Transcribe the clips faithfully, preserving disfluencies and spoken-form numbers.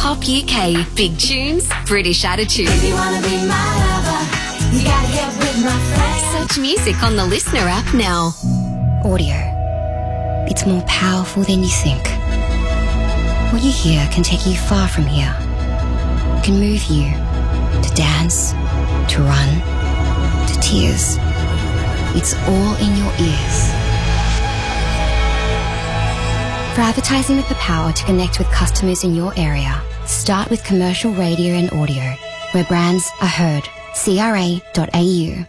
Pop U K, big tunes, British attitude. If you wanna be my lover, you gotta get with my friends. Search music on the Listener app now. Audio. It's more powerful than you think. What you hear can take you far from here. It can move you to dance, to run, to tears. It's all in your ears. For advertising with the power to connect with customers in your area, start with commercial radio and audio, where brands are heard. C R A dot A U.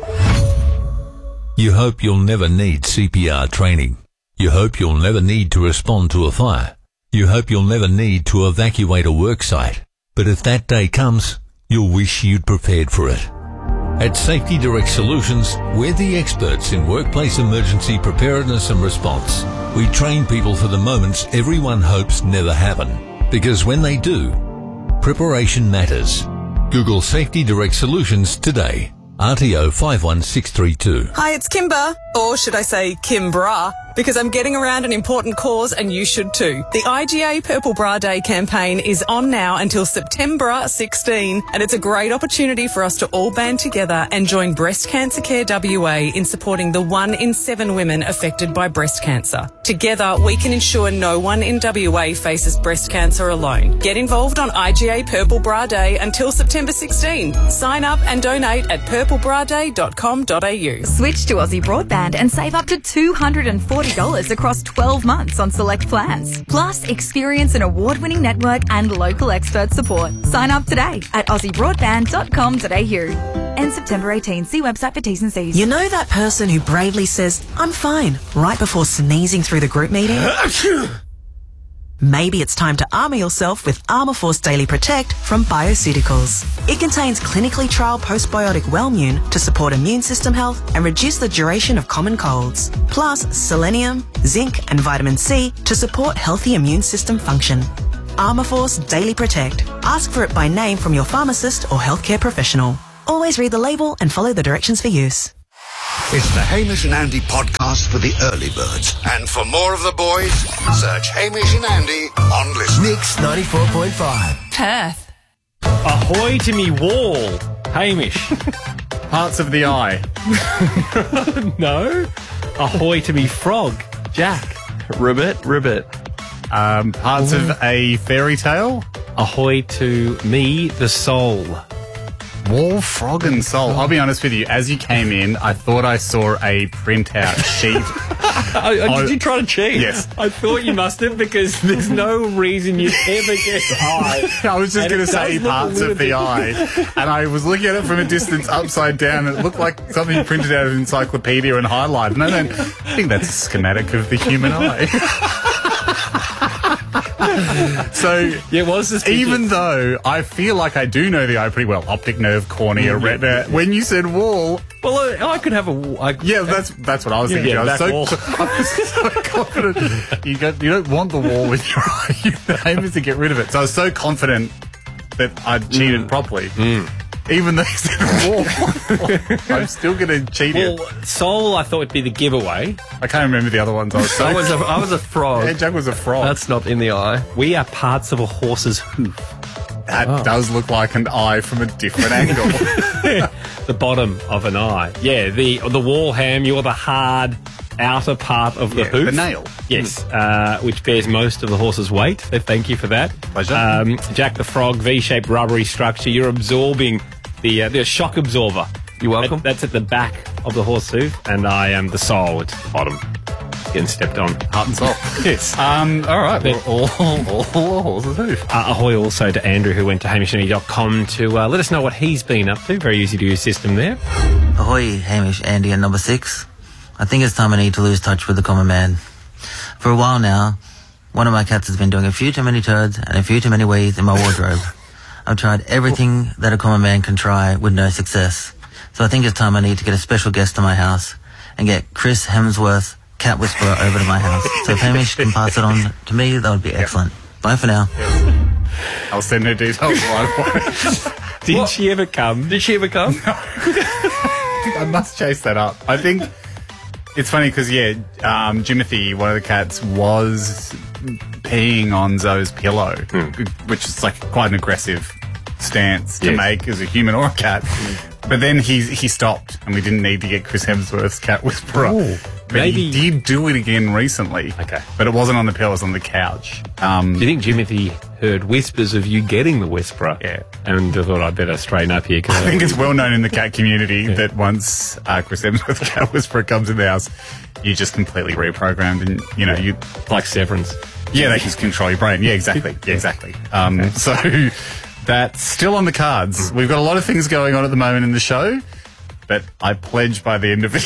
You hope you'll never need C P R training. You hope you'll never need to respond to a fire. You hope you'll never need to evacuate a worksite. But if that day comes, you'll wish you'd prepared for it. At Safety Direct Solutions, we're the experts in workplace emergency preparedness and response. We train people for the moments everyone hopes never happen. Because when they do, preparation matters. Google Safety Direct Solutions today. R T O five one six three two. Hi, it's Kimber, or should I say Kimbra, because I'm getting around an important cause and you should too. The I G A Purple Bra Day campaign is on now until September sixteenth, and it's a great opportunity for us to all band together and join Breast Cancer Care W A in supporting the one in seven women affected by breast cancer. Together, we can ensure no one in W A faces breast cancer alone. Get involved on I G A Purple Bra Day until September sixteenth. Sign up and donate at purple bra day dot com dot a u. Switch to Aussie Broadband and save up to two hundred forty dollars across twelve months on select plans. Plus, experience an award-winning network and local expert support. Sign up today at aussie broadband dot com dot a u. End September eighteenth. See website for T's and C's. You know that person who bravely says, "I'm fine," right before sneezing through the group meeting? Maybe it's time to armour yourself with Armour Force Daily Protect from Bioceuticals. It contains clinically trialled postbiotic Wellmune to support immune system health and reduce the duration of common colds. Plus selenium, zinc and vitamin C to support healthy immune system function. Armour Force Daily Protect. Ask for it by name from your pharmacist or healthcare professional. Always read the label and follow the directions for use. It's the Hamish and Andy podcast for the early birds. And for more of the boys, search Hamish and Andy on Listen. Mix ninety-four point five. Perth. Ahoy to me wall, Hamish. Parts of the eye. No. Ahoy to me frog, Jack. Ribbit, ribbit. Um, parts Ooh. of a fairy tale. Ahoy to me, the soul. Wall, frog and soul. I'll be honest with you, as you came in, I thought I saw a printout sheet. oh, oh, did you try to cheat? Yes. I thought you must have, because there's no reason you'd ever guess eye. I was just going to say parts of the eye. And I was looking at it from a distance upside down, and it looked like something printed out of an encyclopedia and highlighted. And I don't I think that's a schematic of the human eye. So yeah, what was this? Even though I feel like I do know the eye pretty well, optic nerve, cornea, mm, retina. Yeah. When you said wall, well, uh, I could have a. I, yeah, that's that's what I was yeah, thinking. Yeah, I was that so, wall. I was so confident. You got, you don't want the wall with your eye. The aim is to get rid of it. So I was so confident that I cheated mm. properly. Mm. Even though you said wall, I'm still going to cheat it. Well, soul, I thought would be the giveaway. I can't remember the other ones. I was so I was a, I was a frog. Yeah, Jack was a frog. That's not in the eye. We are parts of a horse's hoof. That oh. does look like an eye from a different angle. The bottom of an eye. Yeah, the the wall ham, you're the hard outer part of the yeah, hoof. The nail. Yes, uh, which bears most of the horse's weight. So thank you for that. Pleasure. Um, Jack the frog, V-shaped rubbery structure. You're absorbing the, uh, the shock absorber. You're welcome. That, that's at the back of the horse hoof, and I am the sole at the bottom. Getting stepped on. Heart and soul. Yes. Um, all right. We're all, all, all horses hoof. Uh, ahoy also to Andrew, who went to hamish andy dot com to uh, let us know what he's been up to. Very easy to use system there. Ahoy, Hamish, Andy, and number six. I think it's time I need to lose touch with the common man. For a while now, one of my cats has been doing a few too many turds and a few too many ways in my wardrobe. I've tried everything that a common man can try with no success. So I think it's time I need to get a special guest to my house and get Chris Hemsworth, Cat Whisperer, over to my house. So if Hamish can pass it on to me, that would be excellent. Bye for now. I'll send her details right away. Did what? she ever come? Did she ever come? No. I must chase that up. I think it's funny because, yeah, um, Jimothy, one of the cats, was peeing on Zoe's pillow, which is like quite an aggressive stance to Yes. make as a human or a cat. But then he he stopped, and we didn't need to get Chris Hemsworth's cat whisperer. Ooh, but maybe- he did do it again recently. Okay. But it wasn't on the pillow, it was on the couch. Um, Do you think Jimothy heard whispers of you getting the whisperer? Yeah. And I thought I'd better straighten up here. Cause I think it's well known in the cat community that once uh, Chris Hemsworth's cat whisperer comes in the house, you just completely reprogrammed, and you know you like Severance. Yeah, they just control your brain. Yeah, exactly. Yeah, exactly. Um, so that's still on the cards. We've got a lot of things going on at the moment in the show, but I pledge by the end of it,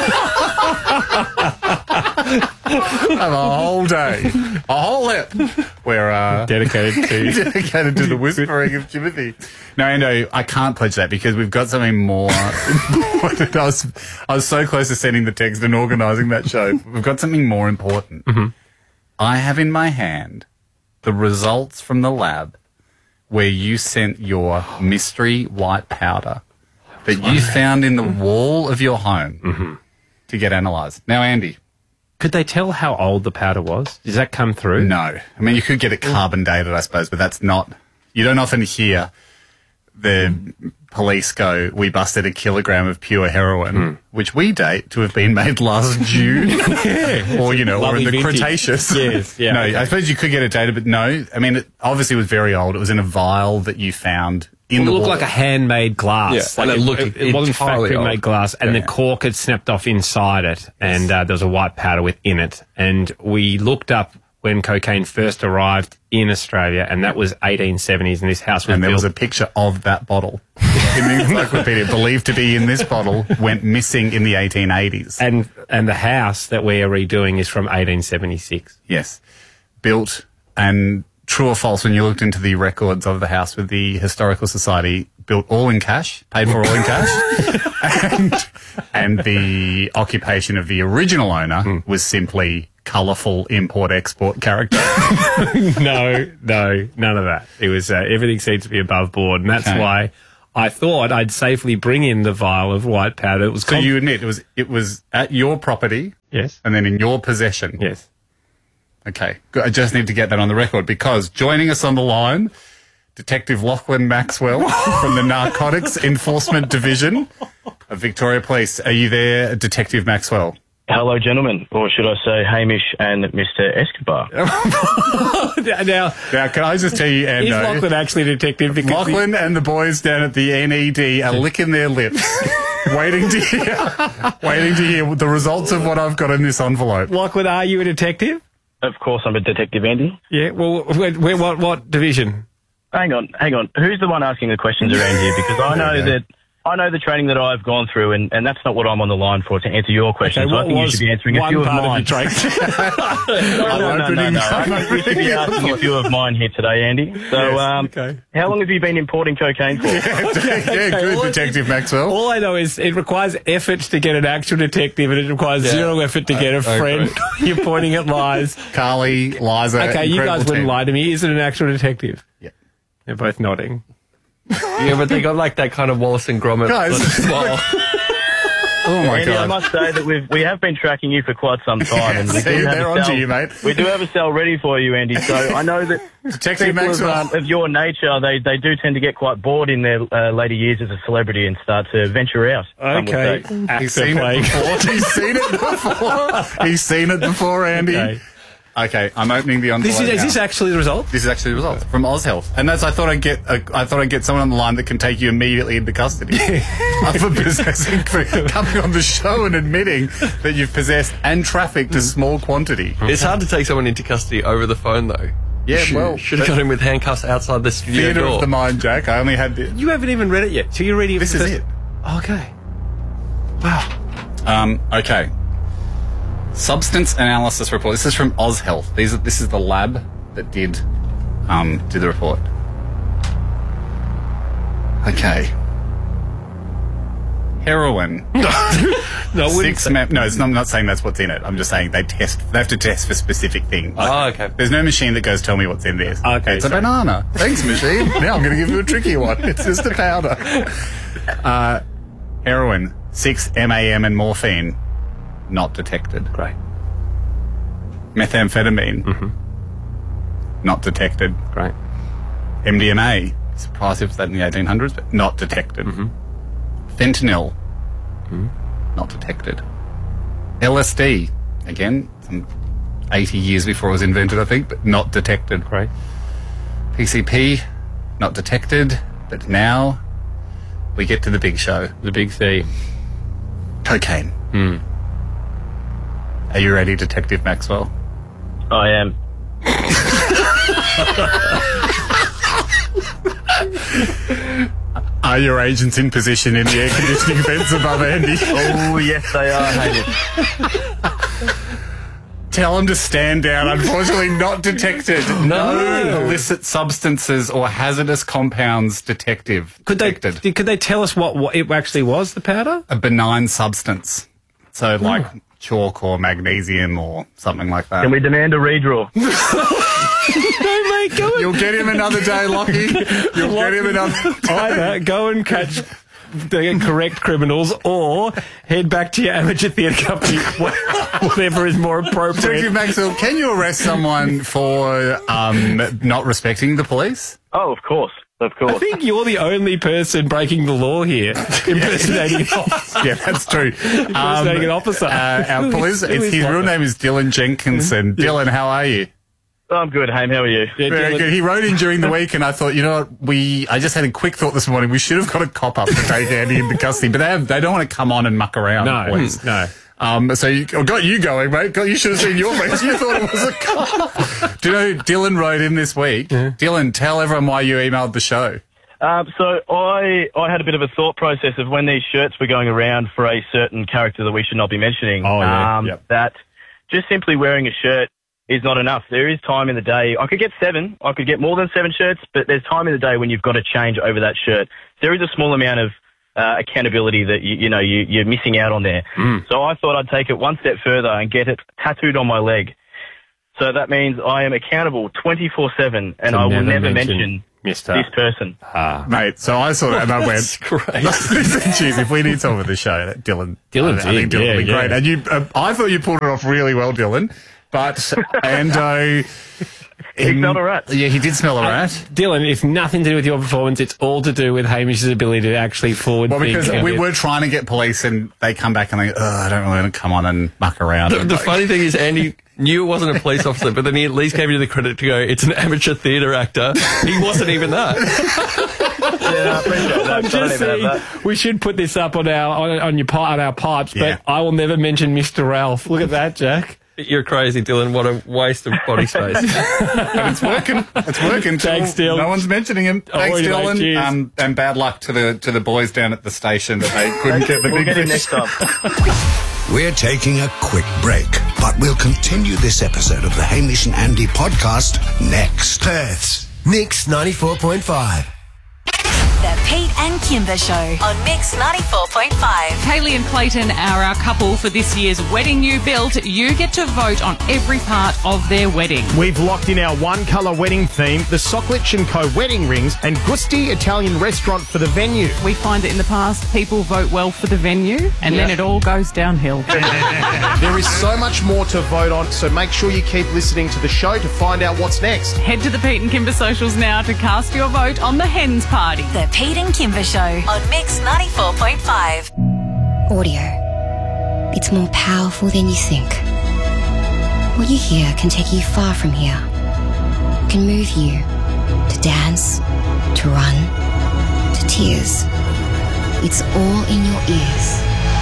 I have a whole day, a whole lip, where uh, Dedicated to dedicated to the whispering of Jimothy. No, Ando, I can't pledge that because we've got something more important. I was, I was so close to sending the text and organising that show. We've got something more important. Mhm. I have in my hand the results from the lab where you sent your mystery white powder that you found in the wall of your home Mm-hmm. to get analysed. Now, Andy. Could they tell how old the powder was? Does that come through? No. I mean, you could get it carbon dated, I suppose, but that's not... You don't often hear the police go, we busted a kilogram of pure heroin, Mm. which we date to have been made last June. Yeah. Or, you know, Lovely or in the vintage. Cretaceous. Yes, yeah, No, okay. I suppose you could get it dated, but no. I mean, it obviously was very old. It was in a vial that you found in Well, the it looked wall. like a handmade glass. Yeah, like and it looked it, it wasn't entirely factory made old. glass, and Yeah. the cork had snapped off inside it, and uh, there was a white powder within it. And we looked up when cocaine first arrived in Australia, and that was eighteen seventies, and this house was and there built. was a picture of that bottle in the encyclopedia, believed to be in this bottle, went missing in the eighteen eighties. and and the house that we are redoing is from eighteen seventy-six. Yes. Built, and true or false, when you looked into the records of the house with the Historical Society, built all in cash, paid for all in cash, and, and the occupation of the original owner was simply colourful import-export character. no, no, none of that. It was uh, everything seems to be above board, and that's Okay. why I thought I'd safely bring in the vial of white powder. It was So you admit it was it was at your property, yes, and then in your possession. yes. Okay, good. I just need to get that on the record because joining us on the line, Detective Lachlan Maxwell from the Narcotics Enforcement Division of Victoria Police. Are you there, Detective Maxwell? Hello, gentlemen, or should I say Hamish and Mister Escobar? now, now, can I just tell you, is Ando, Lachlan actually a detective? Because Lachlan and the boys down at the N E D are licking their lips, waiting to hear, waiting to hear the results of what I've got in this envelope. Lachlan, are you a detective? Of course, I'm a detective, Andy. Yeah. Well, where, where, what, what division? Hang on, hang on. Who's the one asking the questions around here? Because I know that I know the training that I've gone through, and, and that's not what I'm on the line for, to answer your questions. Okay, so I what think you was should be answering a one few of part of mine. your training? no, no, no, no, no. I think you should be asking a few of mine here today, Andy. So, Yes, um, okay. how long have you been importing cocaine for? yeah, Okay, good, all I- Detective Maxwell. All I know is it requires effort to get an actual detective, and it requires Yeah. zero effort to get a I friend. agree. You're pointing at lies. Carly, Liza. Okay, you incredible guys wouldn't team. lie to me. Is it an actual detective? Yeah. They're both nodding. Yeah, but they got like that kind of Wallace and Gromit Guys. smile. Oh my Andy, I God. must say that we've we have been tracking you for quite some time, and we See, do have they're a onto cell, you, mate. We do have a cell ready for you, Andy. So I know that Detective people of, Maxwell. um, of your nature, they they do tend to get quite bored in their uh, later years as a celebrity and start to venture out. some would Okay. say. Actor He's seen play. it before. He's seen it before. He's seen it before, Andy. Okay. Okay, I'm opening the envelope. This is, is now. this actually the result? This is actually the result from OzHealth, and that's I thought I'd get a, I thought I'd get someone on the line that can take you immediately into custody uh, for possessing, for coming on the show and admitting that you've possessed and trafficked a small quantity. It's hard to take someone into custody over the phone, though. Yeah, should, well, should have got him with handcuffs outside the studio Theatre door. of the mind, Jack. I only had the, You haven't even read it yet. So you're reading it this for is the- it. Okay. Wow. Um, okay. Substance analysis report. This is from OzHealth. These are, this is the lab that did um, do the report. Okay. Heroin. No, Six mem- no, it's not, I'm not saying that's what's in it. I'm just saying they test. They have to test for specific things. Oh, okay. There's no machine that goes, tell me what's in this. Okay, It's a sorry. banana. Thanks, machine. Now I'm going to give you a tricky one. It's just a powder. Uh, heroin, six M A M and morphine, not detected. Great. Methamphetamine, not detected. Great. M D M A, surprised if it's that in the eighteen hundreds, but not detected. Mm-hmm. Fentanyl, mm-hmm. not detected. L S D, again, some eighty years before it was invented, I think, but not detected. Great. P C P, not detected, but now we get to the big show. The big C. Cocaine. Hmm. Are you ready, Detective Maxwell? I am. Are your agents in position in the air conditioning vents above Andy? Oh, yes, they are, Hamish. Tell them to stand down. Unfortunately, not detected. No illicit substances or hazardous compounds detective. Could they, detected. could they tell us what, what it actually was, the powder? A benign substance. So, like Oh. chalk or magnesium or something like that. Can we demand a redraw? No, mate, go and... You'll get him another day, Lockie. You'll get him another day. Either go and catch the correct criminals or head back to your amateur theatre company, whatever is more appropriate. Detective Maxwell, can you arrest someone for um, not respecting the police? Oh, of course. Of course. I think you're the only person breaking the law here, impersonating an officer. Yeah, that's true. Impersonating an officer. Uh, our Who police, is- who it's, is his that? real name is Dylan Jenkinson. Dylan, how are you? I'm good, Haim. How are you? Yeah, Very Dylan- good. He wrote in during the week, and I thought, you know what, we, I just had a quick thought this morning. We should have got a cop up to take Andy into custody, but they have, they don't want to come on and muck around. No, please. no. Um, so you I got you going, mate. Got, you should have seen your face. You thought it was a cop. Do you know who Dylan wrote in this week? Yeah. Dylan, tell everyone why you emailed the show. Um, so I I had a bit of a thought process of when these shirts were going around for a certain character that we should not be mentioning. Oh, yeah. Um, Yep. That just simply wearing a shirt is not enough. There is time in the day. I could get seven. I could get more than seven shirts, but there's time in the day when you've got to change over that shirt. There is a small amount of uh, accountability that you, you know you, you're missing out on there. Mm. So I thought I'd take it one step further and get it tattooed on my leg. So that means I am accountable twenty-four seven, and To I will never never mention mention Mister this person. Ah. Mate, so I saw that and I went, That's great. Jeez, if we need someone for the show, that Dylan. Dylan's I, I think in, Dylan yeah, would be yeah. great. And you, uh, I thought you pulled it off really well, Dylan. But Ando, He smelled a rat. Yeah, he did smell a Uh, rat. Dylan, it's nothing to do with your performance. It's all to do with Hamish's ability to actually forward Well, think. because and we it- were trying to get police, and they come back and they, oh, I don't really want to come on and muck around. The, And the like- funny thing is, Andy knew it wasn't a police officer, but then he at least gave you the credit to go, it's an amateur theatre actor. He wasn't even that. Yeah, I appreciate that. I'm I don't just even saying, have that. we should put this up on our on, on your pi- on our pipes, Yeah. but I will never mention Mister Ralph. Look at that, Jack. You're crazy, Dylan. What a waste of body space. and it's working. It's working. Thanks, Dylan. No one's mentioning him. Thanks, Alrighty, mate, Dylan. cheers. Um, and bad luck to the to the boys down at the station that they couldn't get the We'll big get him fish. next time. We're taking a quick break, but we'll continue this episode of the Hamish and Andy podcast next. Perth's Mix ninety-four point five. The Pete and Kimber Show on Mix ninety-four point five. Kaylee and Clayton are our couple for this year's wedding you built. You get to vote on every part of their wedding. We've locked in our one-colour wedding theme, the Soklich and Co. wedding rings, and Gusti Italian restaurant for the venue. We find that in the past, people vote well for the venue, and then Yeah. it all goes downhill. There is so much more to vote on, so make sure you keep listening to the show to find out what's next. Head to the Pete and Kimber socials now to cast your vote on the Hens Party. The Pete and Kimber Show on Mix ninety-four point five. Audio. It's more powerful than you think. What you hear can take you far from here. Can move you to dance, to run, to tears. It's all in your ears.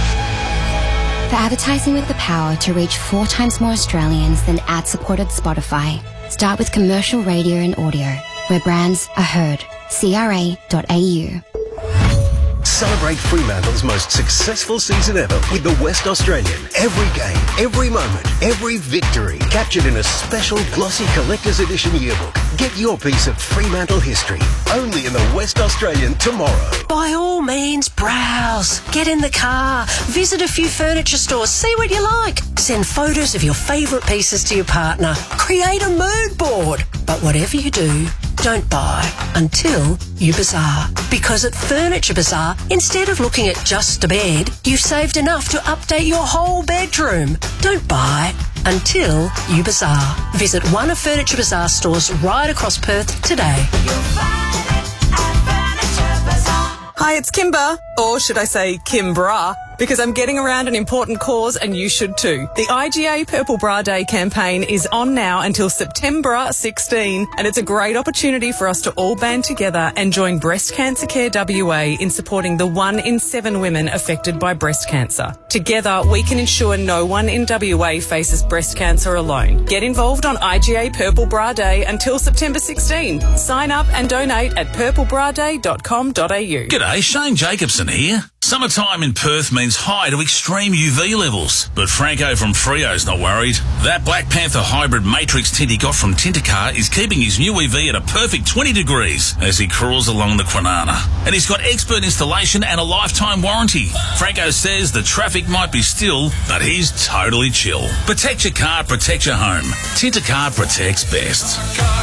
For advertising with the power to reach four times more Australians than ad-supported Spotify, start with commercial radio and audio, where brands are heard. C R A dot A U. Celebrate Fremantle's most successful season ever with the West Australian. Every game, every moment, every victory captured in a special glossy collector's edition yearbook. Get your piece of Fremantle history only in the West Australian tomorrow. By all means, browse. Get in the car. Visit a few furniture stores. See what you like. Send photos of your favourite pieces to your partner. Create a mood board. But whatever you do, don't buy until you bazaar. Because at Furniture Bazaar, instead of looking at just a bed, you've saved enough to update your whole bedroom. Don't buy until you bazaar. Visit one of Furniture Bazaar stores right across Perth today. Hi, it's Kimber, or should I say Kimbra, because I'm getting around an important cause and you should too. The I G A Purple Bra Day campaign is on now until September sixteenth, and it's a great opportunity for us to all band together and join Breast Cancer Care W A in supporting the one in seven women affected by breast cancer. Together, we can ensure no one in W A faces breast cancer alone. Get involved on I G A Purple Bra Day until September sixteenth. Sign up and donate at purple bra day dot com dot a u. G'day, Shane Jacobson here. Summertime in Perth means high to extreme U V levels, but Franco from Freo's not worried. That Black Panther hybrid matrix tint he got from Tintercar is keeping his new E V at a perfect twenty degrees as he crawls along the Kwinana. And he's got expert installation and a lifetime warranty. Franco says the traffic might be still, but he's totally chill. Protect your car, protect your home. Tintercar protects best.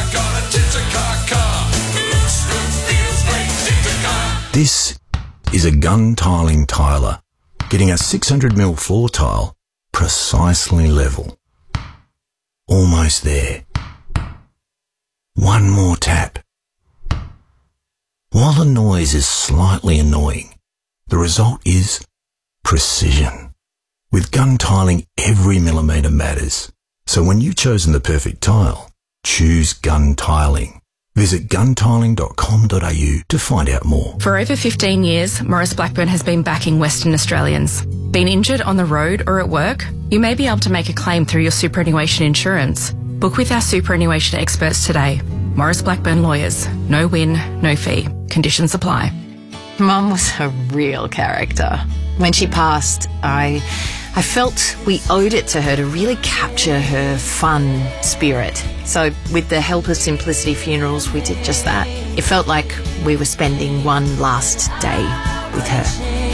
This is a gun tiling tiler, getting a six hundred mil floor tile precisely level. Almost there. One more tap. While the noise is slightly annoying, the result is precision. With gun tiling, every millimetre matters. So when you've chosen the perfect tile, choose gun tiling. Visit gun tiling dot com dot a u to find out more. For over fifteen years, Maurice Blackburn has been backing Western Australians. Been injured on the road or at work? You may be able to make a claim through your superannuation insurance. Book with our superannuation experts today. Maurice Blackburn Lawyers. No win, no fee. Conditions apply. Mum was a real character. When she passed, I... I felt we owed it to her to really capture her fun spirit. So with the help of Simplicity Funerals, we did just that. It felt like we were spending one last day with her.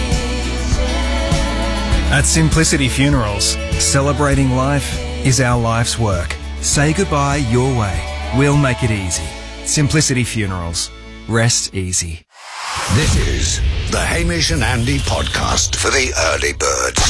At Simplicity Funerals, celebrating life is our life's work. Say goodbye your way. We'll make it easy. Simplicity Funerals. Rest easy. This is the Hamish and Andy podcast for the early birds.